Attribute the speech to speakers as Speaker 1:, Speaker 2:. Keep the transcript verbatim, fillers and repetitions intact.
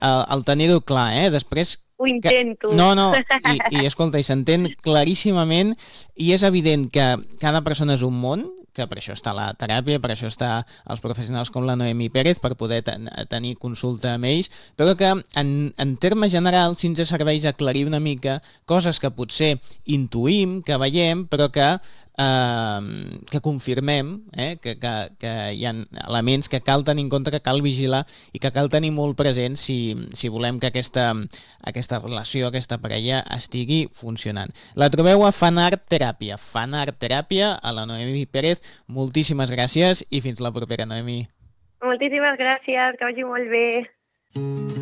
Speaker 1: el, el tenir-ho clar, eh? Després...
Speaker 2: Ho intento.
Speaker 1: Que... No, no, i, i escolta, i s'entén claríssimament i és evident que cada persona és un món, que per això està la teràpia, per això està els professionals com la Noemi Pérez, per poder ten tenir consulta amb ells, però que en, en termes generals sí ens serveix aclarir una mica coses que potser intuïm, que veiem, però que, eh, que confirmem, eh, que, que, que hi ha elements que cal tenir en compte, que cal vigilar i que cal tenir molt present si, si volem que aquesta, aquesta relació, aquesta parella estigui funcionant. La trobeu a Fanart Teràpia, Fanart Teràpia, a la Noemi Pérez. Moltíssimes gràcies i fins la propera, Noemi.
Speaker 2: Moltíssimes gràcies, que vagi molt bé.